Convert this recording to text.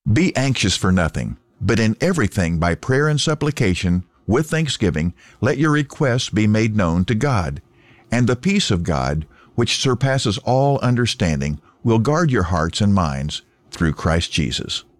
Be anxious for nothing, but in everything by prayer and supplication, with thanksgiving, let your requests be made known to God. And the peace of God, which surpasses all understanding, will guard your hearts and minds through Christ Jesus.